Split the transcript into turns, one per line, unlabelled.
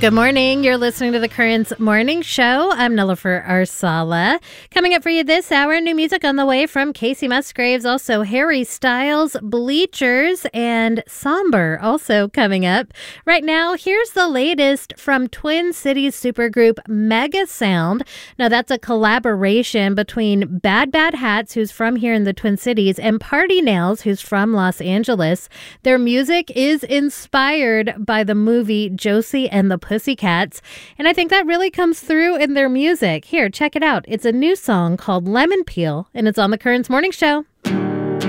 Good morning. You're listening to the Currents Morning Show. I'm Nilofer Arsala. Coming up for you this hour, new music on the way from Casey Musgraves, also Harry Styles, Bleachers, and Somber also coming up. Right now, here's the latest from Twin Cities supergroup Mega Sound. Now, that's a collaboration between Bad Bad Hats, who's from here in the Twin Cities, and Party Nails, who's from Los Angeles. Their music is inspired by the movie Josie and the Pussycats, and I think that really comes through in their music. Here, check it out. It's a new song called Lemon Peel, and it's on the Currents Morning Show.